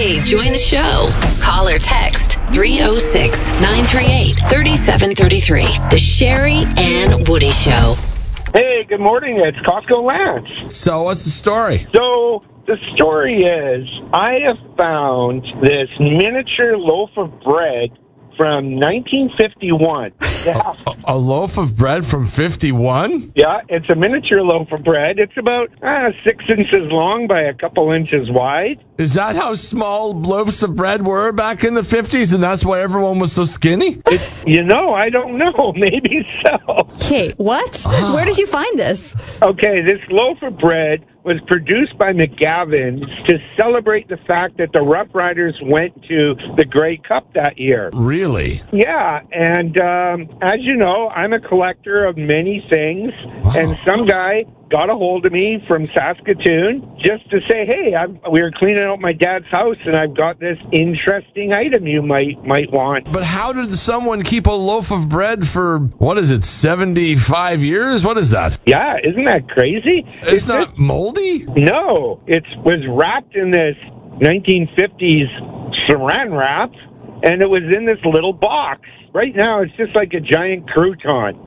Hey, join the show. Call or text 306-938-3733. The Sherry and Woody Show. Hey, good morning. It's Costco Lance. So what's the story? So the story is I have found this miniature loaf of bread from 1951. A loaf of bread from 51? Yeah, it's a miniature loaf of bread. It's about 6 inches long by a couple inches wide. Is that how small loaves of bread were back in the 50s, and that's why everyone was so skinny? I don't know. Maybe so. Okay, what? Where did you find this? Okay, this loaf of bread was produced by McGavin's to celebrate the fact that the Rough Riders went to the Grey Cup that year. Really? Yeah, and as you know, I'm a collector of many things, and some guy got a hold of me from Saskatoon just to say, hey, we were cleaning out my dad's house, and I've got this interesting item you might want. But how did someone keep a loaf of bread for, 75 years? What is that? Yeah, isn't that crazy? It's not moldy? No, it was wrapped in this 1950s saran wrap, and it was in this little box. Right now, it's just like a giant crouton.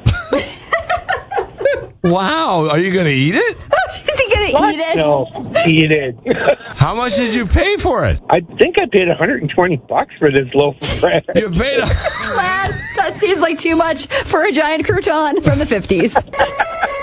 Wow, are you going to eat it? Is he going to eat it? No, eat it. How much did you pay for it? I think I paid $120 for this loaf of bread. You paid Lance, that seems like too much for a giant crouton from the 50s.